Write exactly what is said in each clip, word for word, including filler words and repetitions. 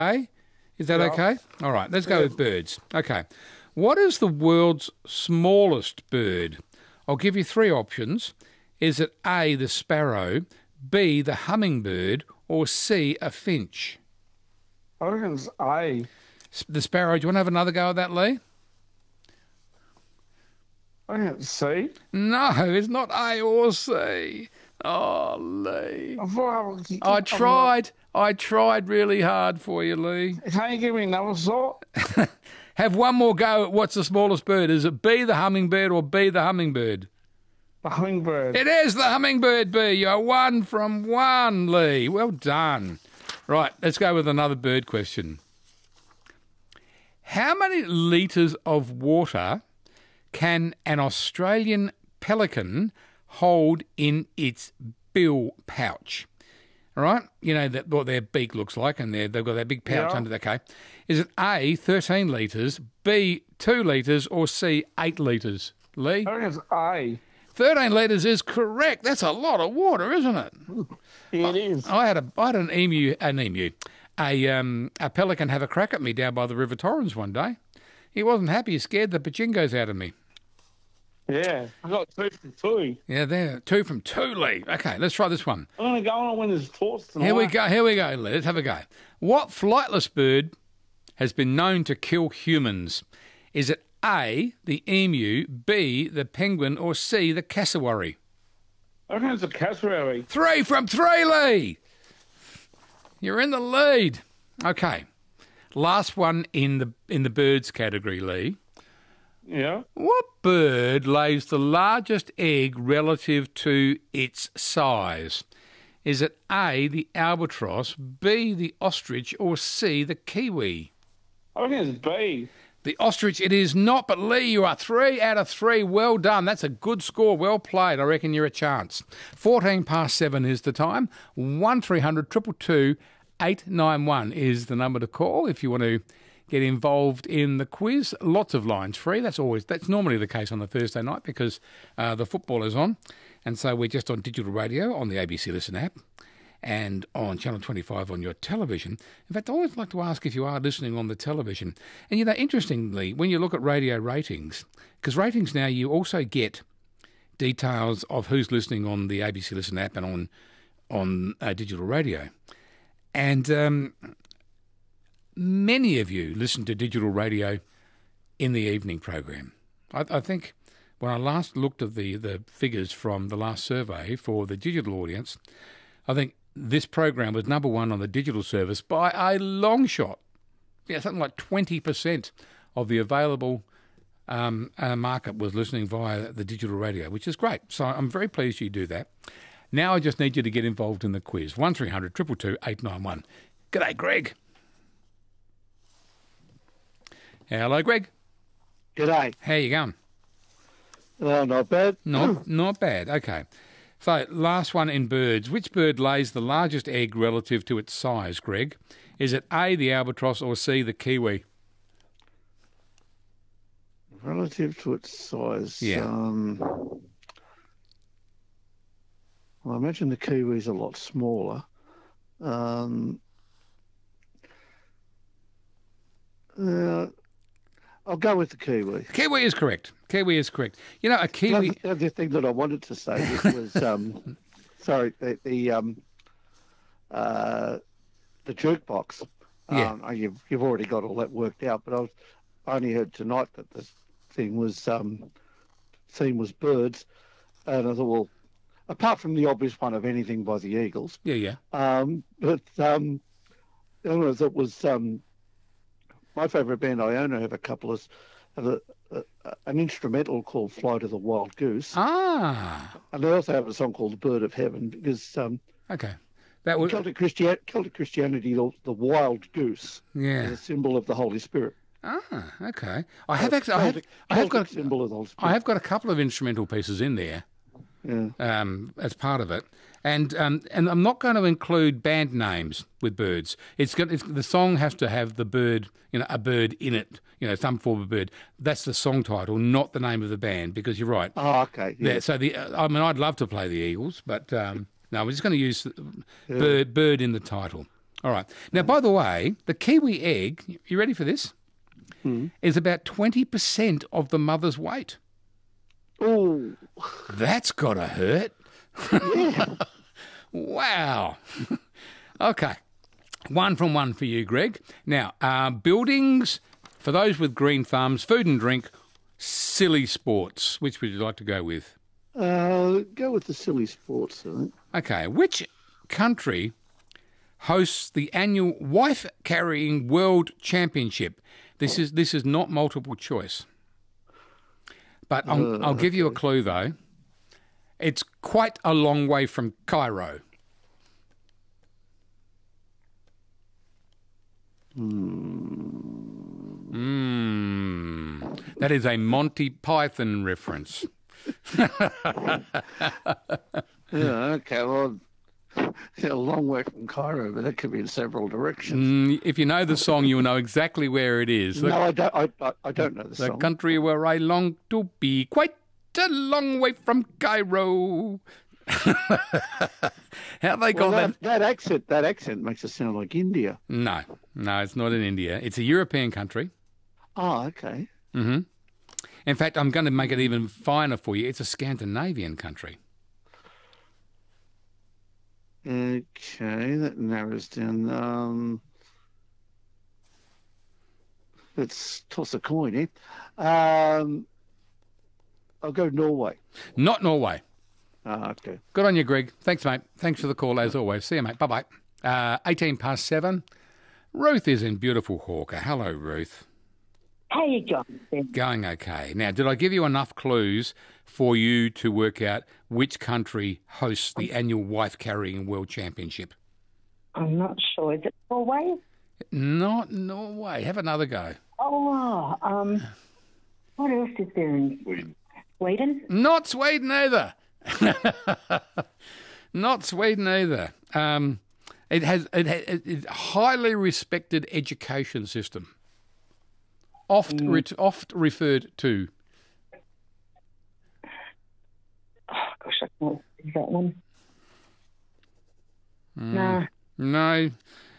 Hey, is that Yeah. okay? All right, let's go Yeah. with birds. Okay. What is the world's smallest bird? I'll give you three options. Is it A, the sparrow, B, the hummingbird, or C, a finch? I reckon it's A. S- The sparrow, do you want to have another go at that, Lee? I reckon it's C. No, it's not A or C. Oh, Lee. I thought was, I tried. I tried really hard for you, Lee. Can't you give me another thought? Have one more go at what's the smallest bird. Is it B, the hummingbird, or B, the hummingbird? The hummingbird. It is the hummingbird, B. You're one from one, Lee. Well done. Right, let's go with another bird question. How many litres of water can an Australian pelican hold in its bill pouch? All right, you know that what their beak looks like, and they've got that big pouch Yeah. under that. Okay, is it A, thirteen litres, B, two litres, or C, eight litres? Lee? I reckon it's A. thirteen litres is correct. That's a lot of water, isn't it? Yeah, it is. I had a I had an emu, an emu, a um a pelican have a crack at me down by the River Torrens one day. He wasn't happy. He scared the pachingos out of me. Yeah. I got two from two. Yeah, there, two from two, Lee. Okay, let's try this one. I'm going to go on and win this torch tonight. Here we go. Here we go. Lee. Let's have a go. What flightless bird has been known to kill humans? Is it A, the emu, B, the penguin, or C, the cassowary? I reckon it's a cassowary. Three from three, Lee. You're in the lead. Okay. Last one in the in the birds category, Lee. Yeah. What bird lays the largest egg relative to its size? Is it A, the albatross, B, the ostrich, or C, the kiwi? I reckon it's B. The ostrich it is not, but Lee, you are three out of three. Well done. That's a good score. Well played. I reckon you're a chance. fourteen past seven is the time. one three hundred two two two eight nine one is the number to call if you want to get involved in the quiz. Lots of lines free. That's always that's normally the case on a Thursday night because uh, the football is on. And so we're just on digital radio on the A B C Listen app and on Channel twenty-five on your television. In fact, I always like to ask if you are listening on the television. And, you know, interestingly, when you look at radio ratings, because ratings now you also get details of who's listening on the A B C Listen app and on, on uh, digital radio. And um, many of you listen to digital radio in the evening program. I, I think when I last looked at the, the figures from the last survey for the digital audience, I think this program was number one on the digital service by a long shot. Yeah, something like twenty percent of the available um, uh, market was listening via the digital radio, which is great. So I'm very pleased you do that. Now I just need you to get involved in the quiz. one three hundred two two two eight nine one. G'day, Greg. Hello, Greg. G'day. How you going? Oh, not bad. Not, not bad. Okay. So, last one in birds. Which bird lays the largest egg relative to its size, Greg? Is it A, the albatross, or C, the kiwi? Relative to its size. Yeah. Um, well, I imagine the kiwi's a lot smaller. Um, uh, I'll go with the kiwi. Kiwi is correct. Kiwi is correct. You know, a The kiwi... other, the other thing that I wanted to say was, was um, sorry, the, the um, uh, the jukebox. Yeah. Um, you've you've already got all that worked out, but I was I only heard tonight that the thing was um, theme was birds, and I thought, well, apart from the obvious one of Anything by the Eagles, Yeah, yeah. um, but um, the other one I thought was um, my favourite band Iona have a couple of have a, a, an instrumental called "Fly to the Wild Goose," Ah, and they also have a song called "The Bird of Heaven" because um, okay. That in was... Celtic, Christian, Celtic Christianity, the, the wild goose Yeah. is a symbol of the Holy Spirit. Ah, okay. I have actually... I have, Celtic, I have Celtic got... symbol of the Holy Spirit. I have got a couple of instrumental pieces in there. Yeah. Um, as part of it, and um, and I'm not going to include band names with birds. It's, got, it's the song has to have the bird, you know, a bird in it, you know, some form of bird. That's the song title, not the name of the band, because you're right. Oh, okay. Yeah. Yeah, so the I mean, I'd love to play the Eagles, but um, no, we're just going to use bird bird in the title. All right. Now, by the way, the kiwi egg, you ready for this? Mm. Is about twenty percent of the mother's weight. Oh, That's got to hurt. yeah. Wow. Okay. One from one for you, Greg. Now, uh, buildings, for those with green thumbs, food and drink, silly sports. Which would you like to go with? Uh, go with the silly sports, I think. Okay. Which country hosts the annual wife carrying world championship? This is this is not multiple choice. But I'll, Uh, I'll give you a clue, though. It's quite a long way from Cairo. Mm. That is a Monty Python reference. Yeah, okay, well, yeah, a long way from Cairo, but that could be in several directions. Mm, if you know the song, you'll know exactly where it is. The, No, I don't. I, I, I don't know the, the song. country where I long to be, quite a long way from Cairo. How they Well, got that? that, that accent, that accent makes it sound like India. No, no, it's not in India. It's a European country. Oh, okay. hmm In fact, I'm going to make it even finer for you. It's a Scandinavian country. Okay, that narrows down. Um, let's toss a coin, eh? Um, I'll go Norway. Not Norway. Ah, okay. Good on you, Greg. Thanks, mate. Thanks for the call, as always. See you, mate. Bye-bye. Uh, eighteen past seven. Ruth is in beautiful Hawker. Hello, Ruth. How you going, Ben? Going okay. Now, did I give you enough clues for you to work out which country hosts the annual wife carrying world championship? I'm not sure. Is it Norway? Not Norway. Have another go. Oh, um, what else is there in Sweden? Sweden? Not Sweden either. Not Sweden either. Um, it has it has it's a highly respected education system. Oft Mm. re- oft referred to. Oh, gosh, I can't see that one. Mm. No. No.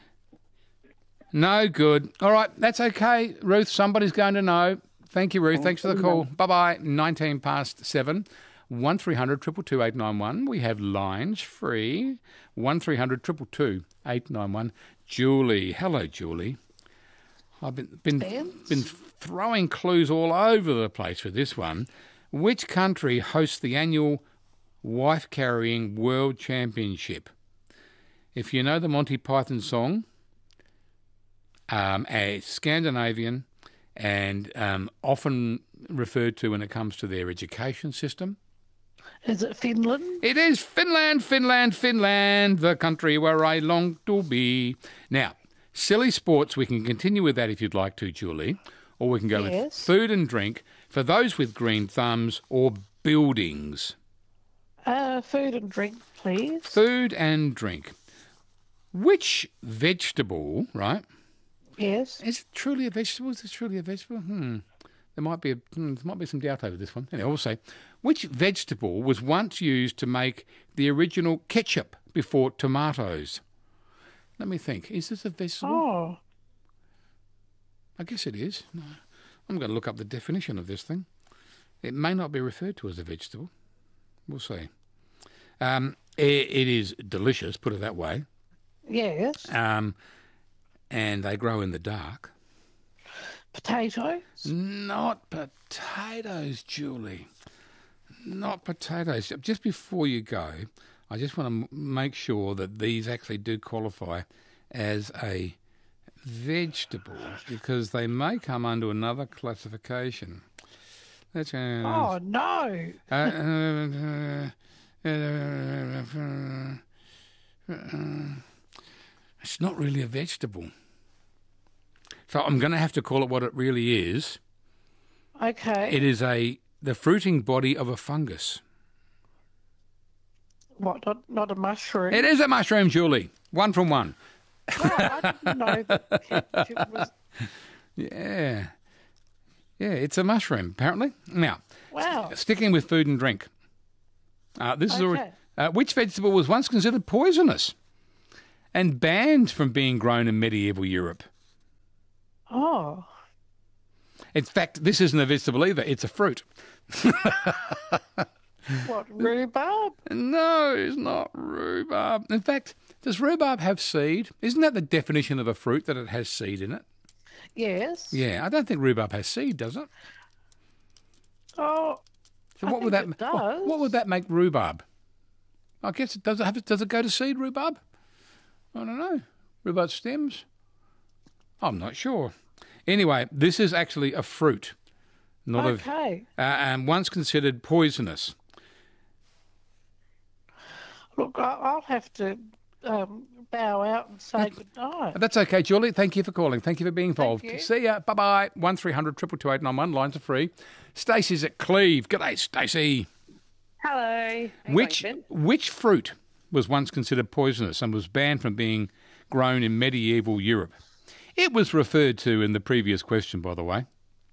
No good. All right, that's okay, Ruth. Somebody's going to know. Thank you, Ruth. Thanks for the call. Bye-bye. nineteen past seven. one three hundred two two two eight nine one. We have lines free. one three hundred two two two eight nine one. Julie. Hello, Julie. I've been been, been throwing clues all over the place with this one. Which country hosts the annual wife carrying world championship? If you know the Monty Python song, um, a Scandinavian and um, often referred to when it comes to their education system. Is it Finland? It is Finland, Finland, Finland, the country where I long to be. Now, silly sports, we can continue with that if you'd like to, Julie, or we can go with Yes. food and drink for those with green thumbs, or buildings. Uh, food and drink, please. Food and drink. Which vegetable, right? Yes. Is it truly a vegetable? Is it truly a vegetable? Hmm. There might be a, hmm, there might be some doubt over this one. Anyway, I'll say, which vegetable was once used to make the original ketchup before tomatoes? Let me think. Is this a vegetable? Oh, I guess it is. No. I'm going to look up the definition of this thing. It may not be referred to as a vegetable. We'll see. Um, it, it is delicious, put it that way. yes. Um, and they grow in the dark. Potatoes. Not potatoes, Julie. Not potatoes. Just before you go, I just want to make sure that these actually do qualify as a vegetable because they may come under another classification. Let's, uh, Oh, no. uh, uh, uh, uh, uh, it's not really a vegetable. So I'm going to have to call it what it really is. Okay. It is a the fruiting body of a fungus. What, not, not a mushroom? It is a mushroom, Julie. One from one. Oh, I didn't know that ketchup was... Yeah. Yeah, it's a mushroom, apparently. Now, Wow. sticking with food and drink. Uh, this is already, Okay. uh, which vegetable was once considered poisonous? and banned from being grown in medieval Europe. Oh. In fact, this isn't a vegetable either. It's a fruit. What, rhubarb? No, it's not rhubarb. In fact, does rhubarb have seed? Isn't that the definition of a fruit, that it has seed in it? Yes. Yeah, I don't think rhubarb has seed, does it? Oh, So I what would think that it what, does. what would that make rhubarb? I guess it does it have does it go to seed, rhubarb? I don't know. Rhubarb stems? I'm not sure. Anyway, this is actually a fruit, not okay. a, uh, and once considered poisonous. Look, I- I'll have to um, bow out and say good night. That's okay, Julie. Thank you for calling. Thank you for being involved. you. See ya. Bye bye. One three hundred two two eight nine one. Lines are free. Stacey's at Cleve. G'day, Stacey. Hello. How you Which going, which fruit was once considered poisonous and was banned from being grown in medieval Europe? It was referred to in the previous question, by the way.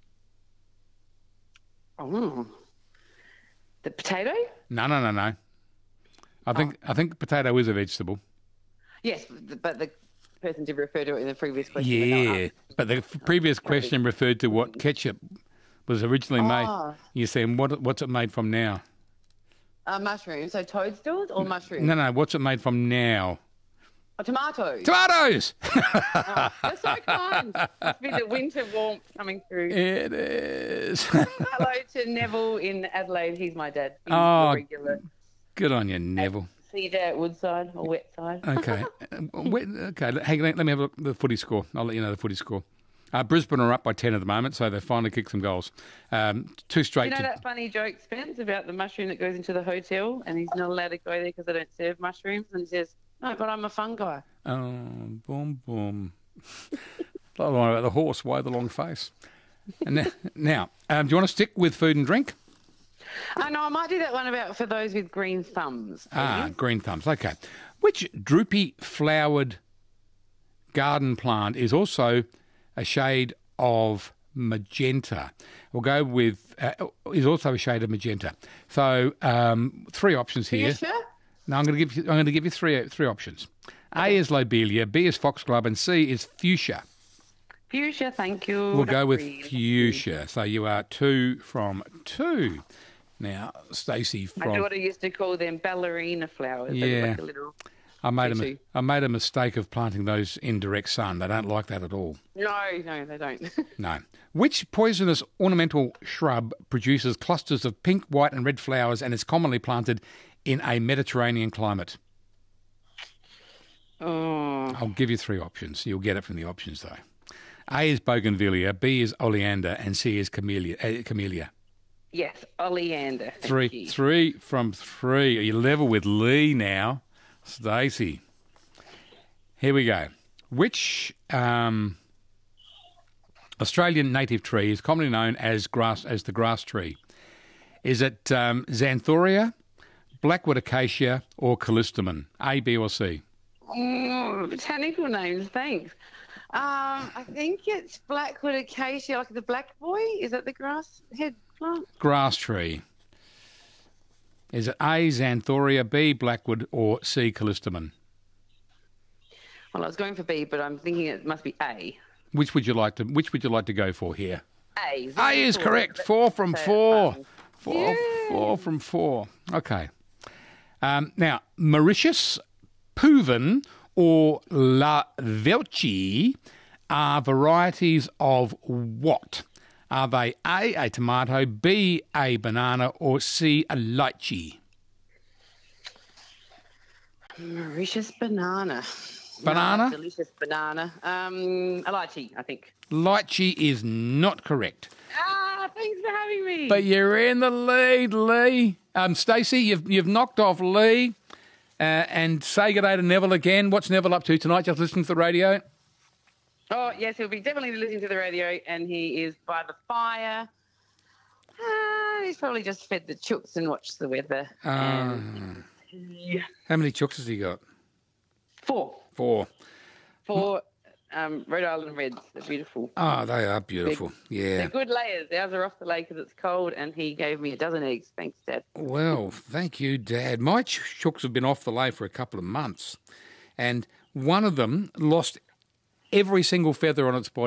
Ben? Oh. The potato? No, no, no, no. I think I think potato is a vegetable. Yes, but the person did refer to it in the previous question. but no, Yeah, but the f- previous question referred to what ketchup was originally made. Ah. You're saying what what's it made from now? Uh, mushrooms. So toadstools or mushrooms? No, no. What's it made from now? Oh, tomatoes. Tomatoes. Oh, you're so kind. Must be the winter warmth coming through. It is. Hello to Neville in Adelaide. He's my dad. He's Oh. the regular. Good on you, Neville. C J at Woodside or Wetside. Okay. Uh, wait, okay. Hang on. Let me have a look at the footy score. I'll let you know the footy score. Uh, Brisbane are up by ten at the moment, so they've finally kicked some goals. Um, two straight. You know to, that funny joke, Spence, about the mushroom that goes into the hotel and he's not allowed to go there because they don't serve mushrooms? And he says, no, but I'm a fun guy. Oh, boom, boom. The one about the horse. Why the long face? And now, now um, do you want to stick with food and drink? Oh, no, I might do that one about for those with green thumbs. Ah, please. green thumbs. Okay. Which droopy flowered garden plant is also a shade of magenta? We'll go with uh, is also a shade of magenta. So um, three options Are here. you sure? No, I'm going to give you. I'm going to give you three three options. A is lobelia, B is foxglove, and C is fuchsia. Fuchsia, thank you. We'll go That's with really fuchsia. So you are two from two. Now, Stacey My from. daughter used to call them ballerina flowers. They Yeah. look like a little... I made a Me mi- too. I made a mistake of planting those in direct sun. They don't like that at all. No, no, they don't. No. Which poisonous ornamental shrub produces clusters of pink, white, and red flowers and is commonly planted in a Mediterranean climate? Oh, I'll give you three options. You'll get it from the options, though. A is bougainvillea, B is oleander, and C is camellia. Uh, camellia. yes, oleander. Thank Three, you. three from three. Are you level with Lee now? Stacey. Here we go. Which um, Australian native tree is commonly known as grass as the grass tree? Is it um, Xanthoria, Blackwood acacia, or callistemon? A, B, or C? Oh, botanical names, thanks. Um, I think it's Blackwood acacia, like the black boy. Is that the grass head plant? Grass tree. Is it A, Xanthoria, B, Blackwood, or C, callistemon? Well, I was going for B, but I'm thinking it must be A. Which would you like to Which would you like to go for here? A. A is Xanthoria. correct. Four from So four. fun. Four, Yay. four from four. Okay. Um, now, Mauritius, Puven, or La Velci are varieties of what? Are they A, a tomato, B, a banana, or C, a lychee? Mauritius banana. Banana? Ah, delicious banana. Um, a lychee, I think. Lychee is not correct. Ah, thanks for having me. But you're in the lead, Lee. Um, Stacey, you've you've knocked off Lee. Uh, and say good day to Neville again. What's Neville up to tonight? Just listening to the radio? Oh, yes, he'll be definitely listening to the radio, and he is by the fire. Uh, he's probably just fed the chooks and watched the weather. and yeah. How many chooks has he got? Four. Four. Four um, Rhode Island Reds. They're beautiful. Oh, they are beautiful. They're Yeah. good layers. Ours are off the lake because it's cold, and he gave me a dozen eggs. Thanks, Dad. Well, thank you, Dad. My ch- chooks have been off the lay for a couple of months. And one of them lost every single feather on its body.